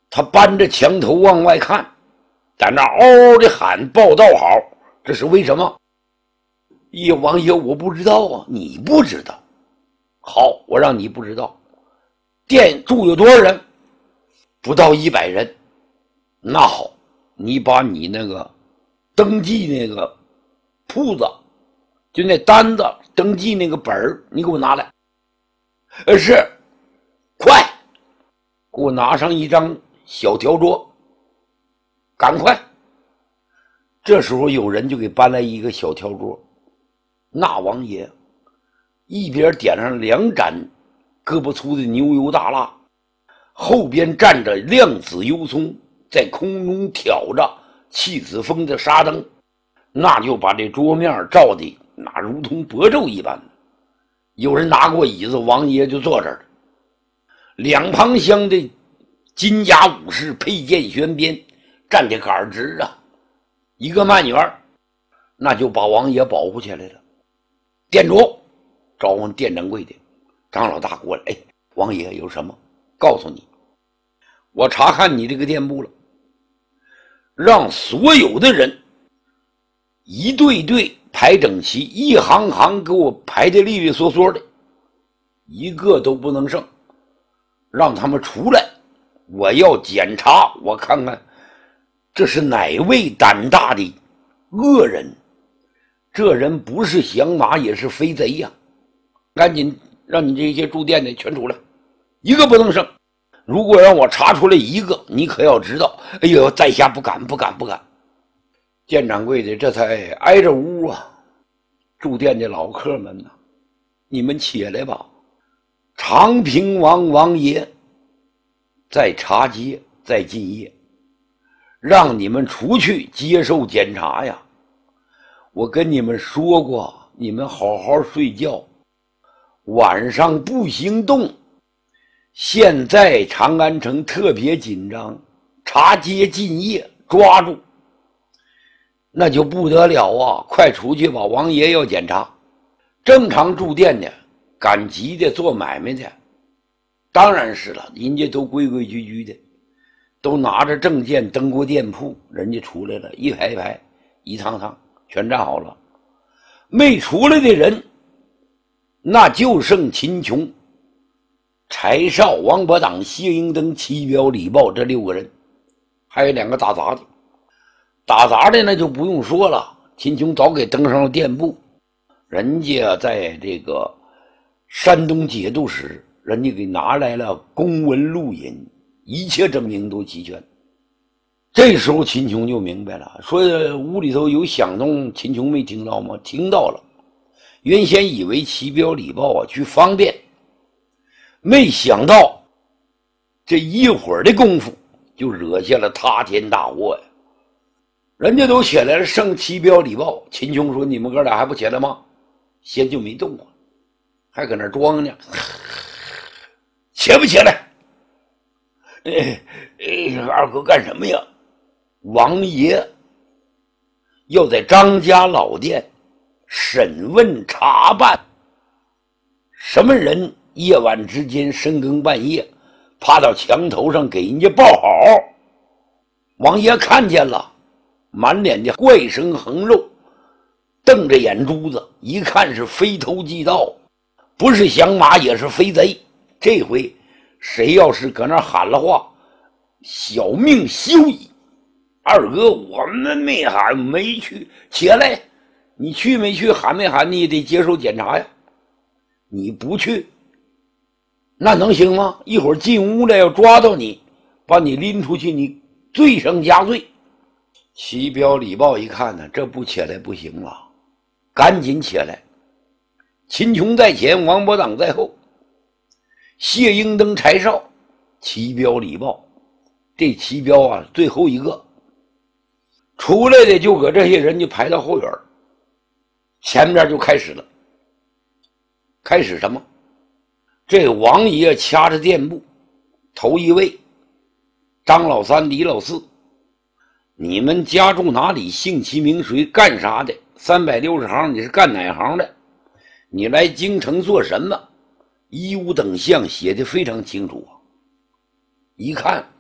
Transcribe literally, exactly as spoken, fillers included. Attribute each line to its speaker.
Speaker 1: 他搬着墙头往外看，在那嗷的喊报道好，这是为什么？叶王爷，我不知道啊。你不知道？好，我让你不知道。店住有多少人？不到一百人。那好，你把你那个登记那个铺子，就那单子登记那个本儿，你给我拿来。呃，是，快，给我拿上一张小条桌，赶快。这时候有人就给搬来一个小条桌，那王爷一边点上两盏胳膊粗的牛油大蜡，后边站着亮子幽松，在空中挑着气子风的纱灯，那就把这桌面照的那如同薄昼一般。有人拿过椅子，王爷就坐这儿，两旁厢的金甲武士佩剑悬鞭，站得杆直啊，一个慢员那就把王爷保护起来了。店主召唤店掌柜的张老大过来，哎，王爷有什么告诉你？我查看你这个店铺了，让所有的人一对对排整齐，一行行给我排得利利索索的，一个都不能剩，让他们出来，我要检查，我看看这是哪位胆大的恶人。这人不是降马也是飞贼呀、啊！赶紧让你这些住店的全出来，一个不能剩。如果让我查出来一个，你可要知道，哎呦，在下不敢不敢不敢。店掌柜的这才挨着屋啊，住店的老客们呢、啊，你们起来吧。长平王王爷在茶街在进夜，让你们出去接受检查呀。我跟你们说过，你们好好睡觉，晚上不行动。现在长安城特别紧张，茶街禁夜，抓住那就不得了啊！快出去吧，王爷要检查。正常住店的赶集的做买卖的当然是了，人家都规规矩矩的，都拿着证件登过店铺，人家出来了，一排一排一趟趟全站好了。没出来的人那就剩秦琼、柴少、王伯党、谢英登、齐彪、李豹这六个人，还有两个打杂的。打杂的那就不用说了，秦琼早给登上了店铺，人家在这个山东节度使，人家给拿来了公文录音，一切证明都齐全。这时候秦琼就明白了，说屋里头有响动，秦琼没听到吗？听到了。原先以为齐彪李豹啊去方便，没想到这一会儿的功夫就惹下了塌天大祸呀！人家都起来了，剩齐彪李豹。秦琼说：“你们哥俩还不起来吗？”先就没动啊，还搁那装呢。起不起来？哎哎，二哥干什么呀？王爷要在张家老店审问查办，什么人夜晚之间深更半夜爬到墙头上给人家报好。王爷看见了，满脸的怪声横肉，瞪着眼珠子，一看是飞头即到，不是降马也是飞贼。这回谁要是搁那喊了话，小命休矣。二哥，我们没喊，没去，起来，你去没去，喊没喊，你也得接受检查呀。你不去，那能行吗？一会儿进屋来要抓到你，把你拎出去，你罪上加罪。齐彪李豹一看呢，这不起来不行了，赶紧起来。秦琼在前，王伯党在后，谢英登、柴少、齐彪李豹，这齐彪啊最后一个出来的，就搁这些人就排到后院，前面就开始了。开始什么？这王爷掐着店铺，头一位张老三、李老四，你们家住哪里？姓其名谁？干啥的？三百六十行你是干哪行的？你来京城做什么？一五等项写的非常清楚啊！一看